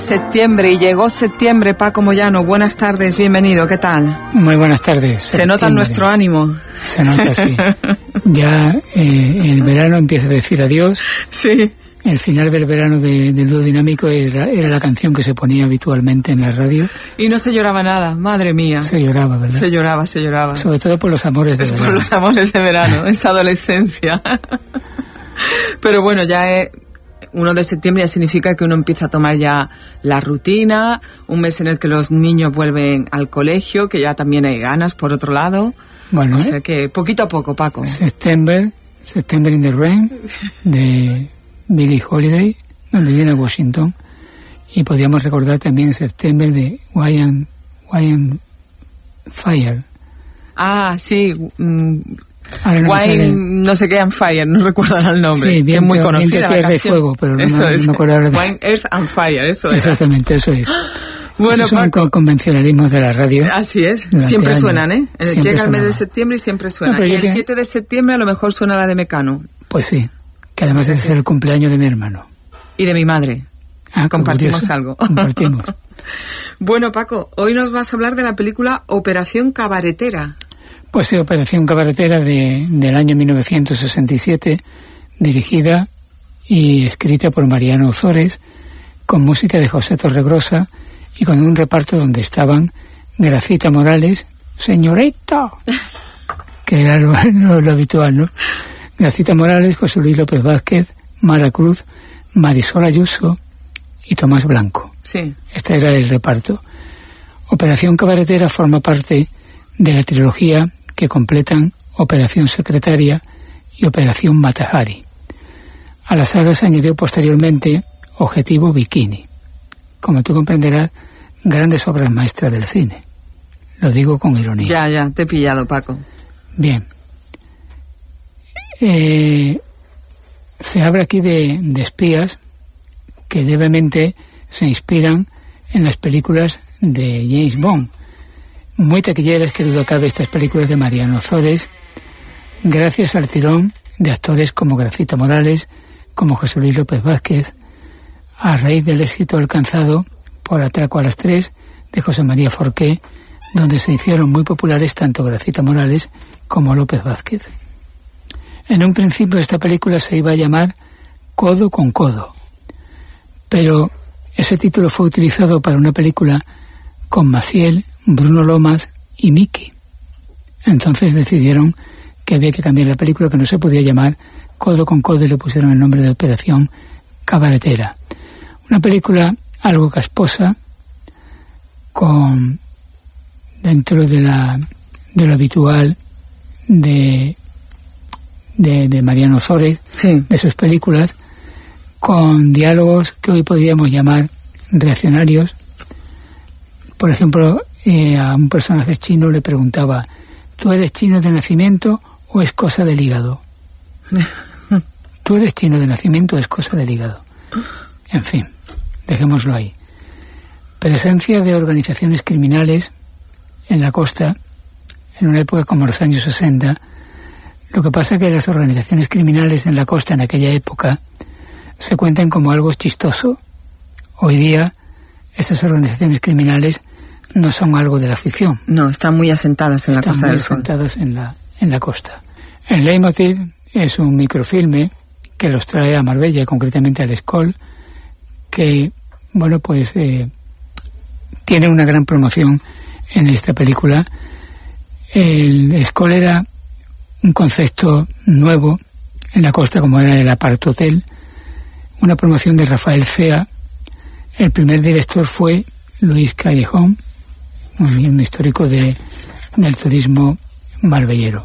Septiembre, y llegó septiembre. Paco Moyano, buenas tardes, bienvenido, ¿qué tal? Muy buenas tardes. Se nota nuestro ánimo. Se nota, sí. Ya el verano empieza a decir adiós. Sí. El final del verano del dúo dinámico era la canción que se ponía habitualmente en la radio. Y no se lloraba nada, madre mía. Se lloraba, ¿verdad? Se lloraba. Sobre todo por los amores de verano. Por los amores de verano, esa adolescencia. Pero bueno, ya 1 de septiembre ya significa que uno empieza a tomar ya la rutina, un mes en el que los niños vuelven al colegio, que ya también hay ganas por otro lado. Bueno, o sea que poquito a poco, Paco. September in the Rain, de Billie Holiday, de Dinah Washington, y podríamos recordar también September de Why I'm Fire. Ah, sí. Wine, no sé qué, and Fire, no recuerdo el nombre. Sí, bien, es muy conocida la canción. Y fuego, pero eso no me acuerdo ahora. Wine, Earth and Fire, eso es. Exactamente, eso es. Bueno, esos son convencionalismos de la radio. Así es, siempre años. Suenan, ¿eh? Llega el mes de septiembre y siempre suena. No, y el 7 de septiembre a lo mejor suena la de Mecano. Pues sí, que además es el cumpleaños de mi hermano. Y de mi madre. Compartimos curioso. Algo. Compartimos. Bueno, Paco, hoy nos vas a hablar de la película Operación Cabaretera. Pues sí, Operación Cabaretera del año 1967, dirigida y escrita por Mariano Ozores, con música de José Torregrosa y con un reparto donde estaban Gracita Morales, señorita, que era lo habitual, ¿no? Gracita Morales, José Luis López Vázquez, Mara Cruz, Marisol Ayuso y Tomás Blanco. Sí. Este era el reparto. Operación Cabaretera forma parte de la trilogía que completan Operación Secretaria y Operación Mata Hari. A la saga se añadió posteriormente Objetivo Bikini. Como tú comprenderás, grandes obras maestras del cine. Lo digo con ironía. Ya, te he pillado, Paco. Bien. Se habla aquí de espías que levemente se inspiran en las películas de James Bond. Muy taquilleras, que duda cabe, estas películas de Mariano Ozores, gracias al tirón de actores como Gracita Morales, como José Luis López Vázquez, a raíz del éxito alcanzado por Atraco a las 3 de José María Forqué, donde se hicieron muy populares tanto Gracita Morales como López Vázquez. En un principio esta película se iba a llamar Codo con Codo, pero ese título fue utilizado para una película con Maciel, Bruno Lomas y Miki. Entonces decidieron que había que cambiar la película, que no se podía llamar Codo con Codo, y le pusieron el nombre de Operación Cabaretera. Una película algo casposa, con dentro de lo habitual de Mariano Ozores, sí, de sus películas, con diálogos que hoy podríamos llamar reaccionarios. Por ejemplo, a un personaje chino le preguntaba: ¿tú eres chino de nacimiento o es cosa del hígado? ¿Tú eres chino de nacimiento o es cosa del hígado? En fin, dejémoslo ahí. Presencia de organizaciones criminales en la costa, en una época como los años 60. Lo que pasa es que las organizaciones criminales en la costa en aquella época se cuentan como algo chistoso. Hoy día, estas organizaciones criminales no son algo de la ficción. No, están muy asentadas en la Costa del Sol. Están muy asentadas en la costa. El Leitmotiv es un microfilme que los trae a Marbella, concretamente al Escol, que, bueno, pues tiene una gran promoción en esta película. El Escol era un concepto nuevo en la costa, como era el Apart Hotel, una promoción de Rafael Cea. El primer director fue Luis Callejón, un histórico del turismo marbellero.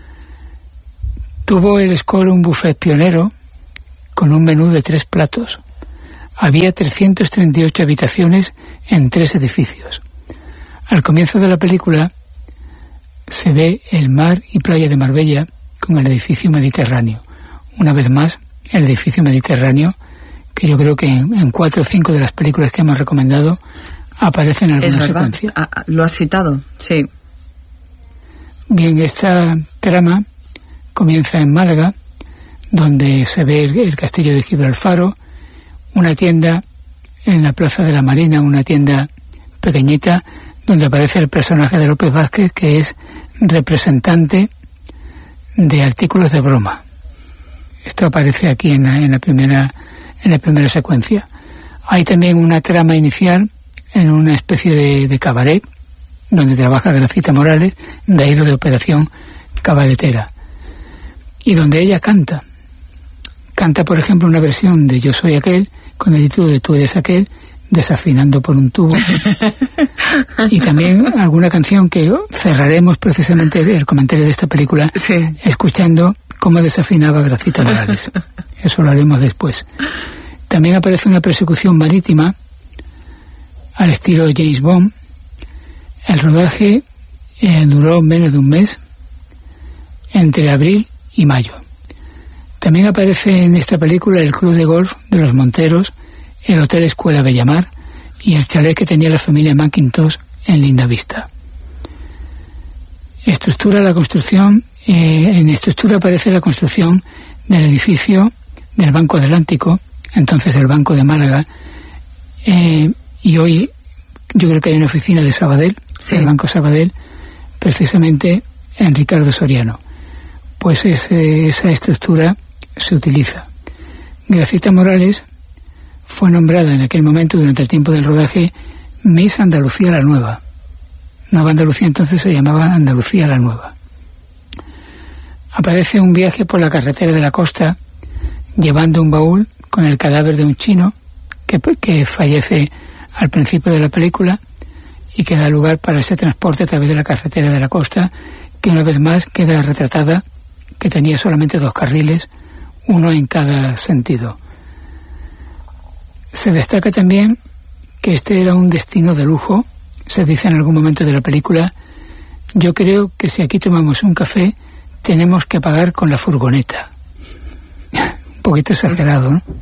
Tuvo el Escol un buffet pionero con un menú de 3 platos. Había 338 habitaciones en 3 edificios. Al comienzo de la película se ve el mar y playa de Marbella con el edificio mediterráneo. Una vez más, el edificio mediterráneo, que yo creo que en 4 o 5 de las películas que hemos recomendado aparece en alguna secuencia. Lo has citado, sí. Bien, esta trama comienza en Málaga, donde se ve el castillo de Gibralfaro, una tienda en la Plaza de la Marina, una tienda pequeñita, donde aparece el personaje de López Vázquez, que es representante de artículos de broma. Esto aparece aquí en la primera secuencia. Hay también una trama inicial en una especie de cabaret, donde trabaja Gracita Morales, de ahí lo de Operación Cabaretera, y donde ella canta, por ejemplo, una versión de Yo soy aquel, con el título de Tú eres aquel, desafinando por un tubo, y también alguna canción que cerraremos precisamente el comentario de esta película, sí, escuchando cómo desafinaba Gracita Morales. Eso lo haremos después. También aparece una persecución marítima al estilo James Bond. El rodaje duró menos de un mes, entre abril y mayo. También aparece en esta película el club de golf de los Monteros, el Hotel Escuela Bellamar y el chalet que tenía la familia McIntosh en Lindavista. En estructura aparece la construcción del edificio del Banco Atlántico, entonces el Banco de Málaga, y hoy yo creo que hay una oficina de Sabadell, sí, el Banco Sabadell, precisamente en Ricardo Soriano. Pues esa estructura se utiliza. Gracita Morales fue nombrada en aquel momento, durante el tiempo del rodaje, Miss Andalucía la Nueva. Nueva Andalucía entonces se llamaba Andalucía la Nueva. Aparece un viaje por la carretera de la costa, llevando un baúl con el cadáver de un chino que fallece al principio de la película y que da lugar para ese transporte a través de la carretera de la costa, que una vez más queda retratada, que tenía solamente 2 carriles, uno en cada sentido. Se destaca también que este era un destino de lujo. Se dice en algún momento de la película: yo creo que si aquí tomamos un café tenemos que pagar con la furgoneta. Un poquito exagerado, ¿no?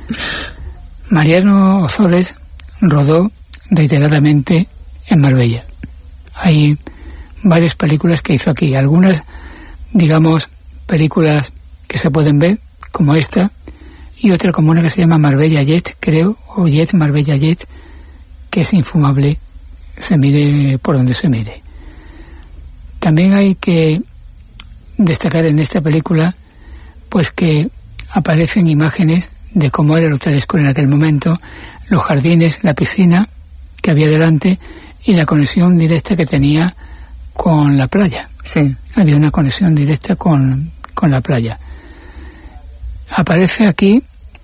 Mariano Ozores rodó reiteradamente en Marbella. Hay varias películas que hizo aquí, algunas, digamos, películas que se pueden ver, como esta, y otra como una que se llama Marbella Jet, creo, o Jet Marbella Jet, que es infumable, se mire por donde se mire. También hay que destacar en esta película, pues que aparecen imágenes de cómo era el Hotel Escuela en aquel momento, los jardines, la piscina que había delante y la conexión directa que tenía con la playa. Sí. Había una conexión directa con la playa. Aparece aquí,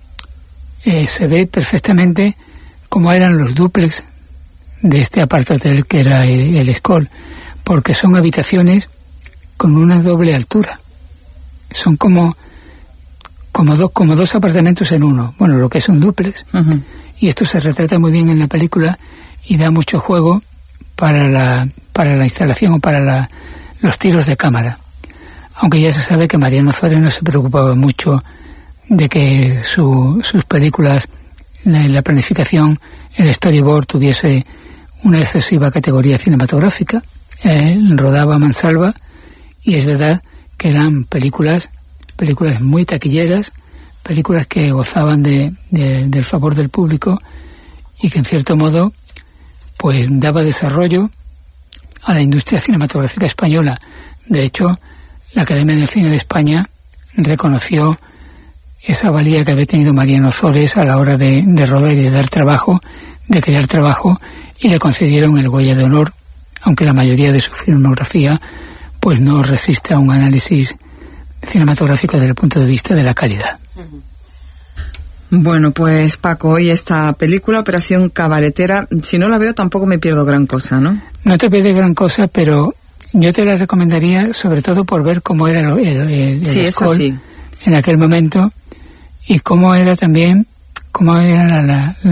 se ve perfectamente cómo eran los dúplex de este apart-hotel que era el Escol, porque son habitaciones con una doble altura. Son como dos apartamentos en uno, bueno, lo que es un dúplex. Uh-huh. Y esto se retrata muy bien en la película y da mucho juego para la instalación o para los tiros de cámara. Aunque ya se sabe que Mariano Ozores no se preocupaba mucho de que sus películas, la planificación, el storyboard tuviese una excesiva categoría cinematográfica. Él rodaba a mansalva y es verdad que eran películas muy taquilleras, películas que gozaban del favor del público y que en cierto modo pues daba desarrollo a la industria cinematográfica española. De hecho, la Academia del Cine de España reconoció esa valía que había tenido Mariano Ozores a la hora de rodar y de dar trabajo, de crear trabajo, y le concedieron el Goya de Honor, aunque la mayoría de su filmografía pues no resiste a un análisis cinematográfico desde el punto de vista de la calidad. Bueno, pues Paco, hoy esta película, Operación Cabaretera, si no la veo tampoco me pierdo gran cosa, ¿no? No te pierdes gran cosa, pero yo te la recomendaría sobre todo por ver cómo era el sí, Escol sí, en aquel momento y cómo era también, cómo era